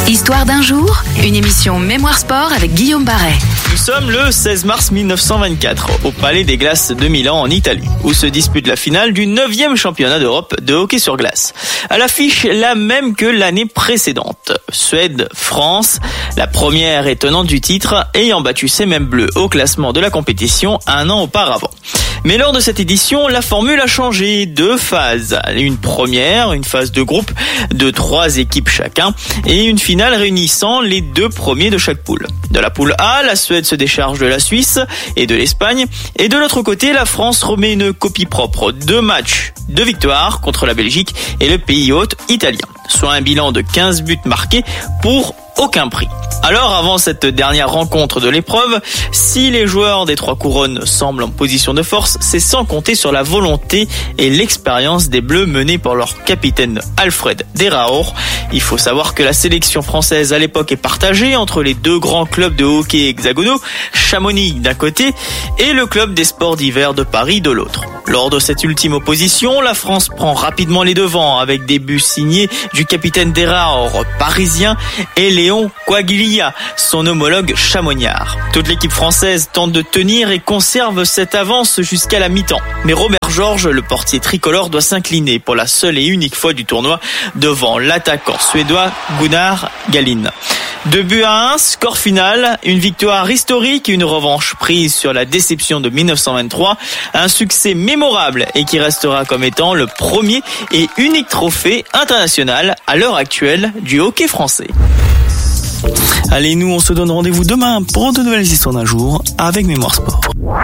Histoire d'un jour, une émission Mémoire Sport avec Guillaume Barret. Nous sommes le 16 mars 1924 au Palais des Glaces de Milan en Italie, où se dispute la finale du 9e championnat d'Europe de hockey sur glace. À l'affiche, la même que l'année précédente. Suède-France, la première et tenante du titre, ayant battu ses mêmes bleus au classement de la compétition un an auparavant. Mais lors de cette édition, la formule a changé. 2 phases. Une première, une phase de groupe de 3 équipes chacun, et une finale réunissant les 2 premiers de chaque poule. De la poule A, la Suède se décharge de la Suisse et de l'Espagne, et de l'autre côté, la France remet une copie propre. 2 matchs, 2 victoires contre la Belgique et le pays hôte italien. Soit un bilan de 15 buts marqués pour aucun prix. Alors, avant cette dernière rencontre de l'épreuve, si les joueurs des 3 couronnes semblent en position de force, c'est sans compter sur la volonté et l'expérience des Bleus menés par leur capitaine Alfred De Raor. Il faut savoir que la sélection française à l'époque est partagée entre les 2 grands clubs de hockey hexagonaux, Chamonix d'un côté et le club des sports d'hiver de Paris de l'autre. Lors de cette ultime opposition, la France prend rapidement les devants avec des buts signés du capitaine De Raor parisien et Léon Coaglilia, son homologue chamonniard. Toute l'équipe française tente de tenir et conserve cette avance jusqu'à la mi-temps. Mais Robert Georges, le portier tricolore, doit s'incliner pour la seule et unique fois du tournoi devant l'attaquant suédois Gunnar Gallin. 2-1, score final, une victoire historique, une revanche prise sur la déception de 1923, un succès mémorable et qui restera comme étant le premier et unique trophée international à l'heure actuelle du hockey français. Allez, nous on se donne rendez-vous demain pour de nouvelles histoires d'un jour avec Mémoire Sport.